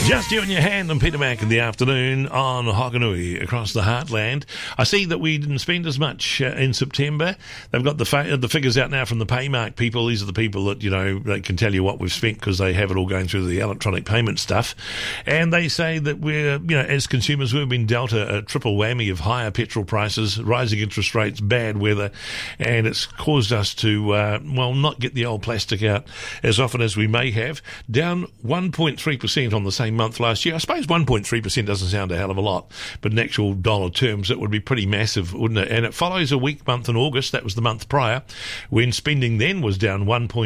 Just you and your hand and Peter Mac in the afternoon on Hokanui across the heartland. I see that we didn't spend as much in September. They've got the figures out now from the Paymark people. These are the people that, they can tell you what we've spent because they have it all going through the electronic payment stuff. And they say that we're, as consumers, we've been dealt a triple whammy of higher petrol prices, rising interest rates, bad weather, and it's caused us to, not get the old plastic out as often as we may have. Down 1.3% on the same month last year. I suppose 1.3% doesn't sound a hell of a lot, but in actual dollar terms, it would be pretty massive, wouldn't it? And it follows a weak month in August, that was the month prior, when spending then was down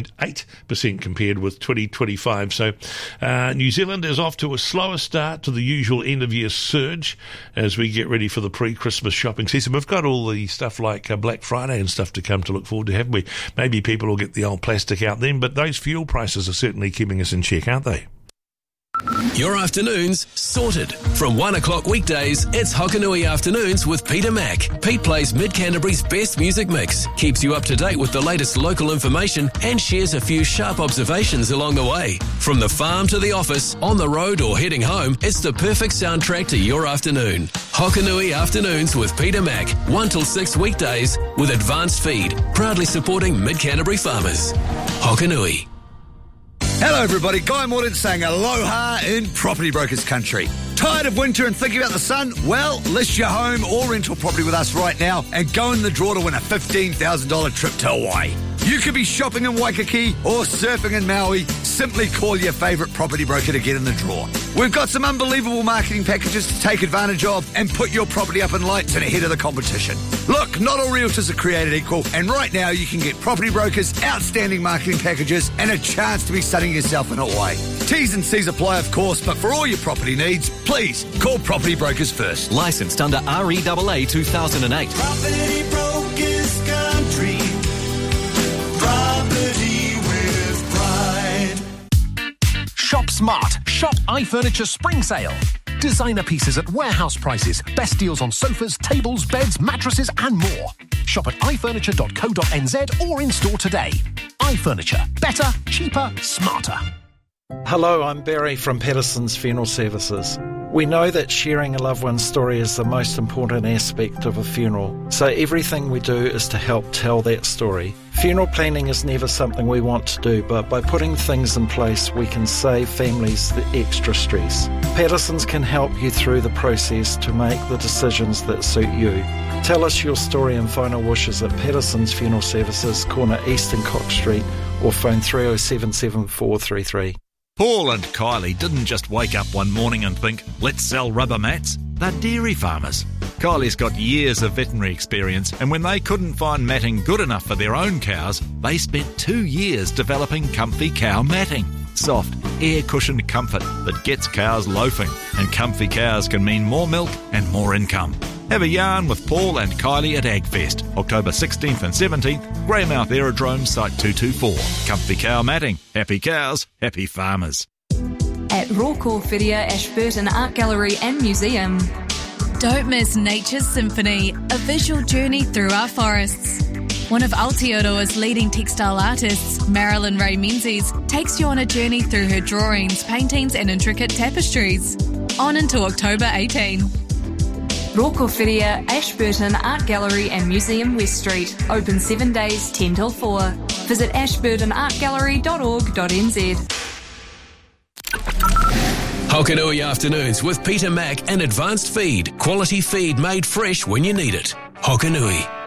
1.8% compared with 2025. So New Zealand is off to a slower start to the usual end-of-year surge as we get ready for the pre-Christmas shopping season. We've got all the stuff like Black Friday and stuff to come to look forward to, haven't we? Maybe people will get the old plastic out then, but those fuel prices are certainly keeping us in check, aren't they? Your afternoons sorted. From 1 o'clock weekdays, it's Hokanui Afternoons with Peter Mac. Pete plays Mid-Canterbury's best music mix, keeps you up to date with the latest local information, and shares a few sharp observations along the way. From the farm to the office, on the road or heading home, it's the perfect soundtrack to your afternoon. Hokanui Afternoons with Peter Mac, 1 till 6 weekdays with Advanced Feed, proudly supporting Mid-Canterbury farmers. Hokanui. Hello everybody, Guy Morden saying aloha in Property Brokers Country. Tired of winter and thinking about the sun? Well, list your home or rental property with us right now and go in the draw to win a $15,000 trip to Hawaii. You could be shopping in Waikiki or surfing in Maui. Simply call your favourite property broker to get in the draw. We've got some unbelievable marketing packages to take advantage of and put your property up in lights and ahead of the competition. Look, not all realtors are created equal, and right now you can get Property Brokers outstanding marketing packages and a chance to be sunning yourself in Hawaii. T's and C's apply, of course, but for all your property needs, please call Property Brokers first. Licensed under REAA 2008. Property Brokers Country. Property with pride. Shop smart. Shop iFurniture Spring Sale. Designer pieces at warehouse prices. Best deals on sofas, tables, beds, mattresses and more. Shop at ifurniture.co.nz or in store today. iFurniture. Better, cheaper, smarter. Hello, I'm Barry from Patterson's Funeral Services. We know that sharing a loved one's story is the most important aspect of a funeral, so everything we do is to help tell that story. Funeral planning is never something we want to do, but by putting things in place, we can save families the extra stress. Patterson's can help you through the process to make the decisions that suit you. Tell us your story and final wishes at Patterson's Funeral Services, corner East and Cox Street, or phone 307 7433. Paul and Kylie didn't just wake up one morning and think, let's sell rubber mats. They're dairy farmers. Kylie's got years of veterinary experience, and when they couldn't find matting good enough for their own cows, they spent 2 years developing Comfy Cow matting. Soft, air-cushioned comfort that gets cows loafing, and comfy cows can mean more milk and more income. Have a yarn with Paul and Kylie at AgFest, October 16th and 17th, Greymouth Aerodrome, Site 224. Comfy Cow matting. Happy cows, happy farmers. At Roko Whiria Ashburton Art Gallery and Museum. Don't miss Nature's Symphony, a visual journey through our forests. One of Aotearoa's leading textile artists, Marilyn Ray Menzies, takes you on a journey through her drawings, paintings and intricate tapestries. On until October 18. Roko Whiria Ashburton Art Gallery and Museum West Street. Open 7 days, 10 till 4. Visit ashburtonartgallery.org.nz. Hokanui Afternoons with Peter Mac and Advanced Feed. Quality feed made fresh when you need it. Hokanui.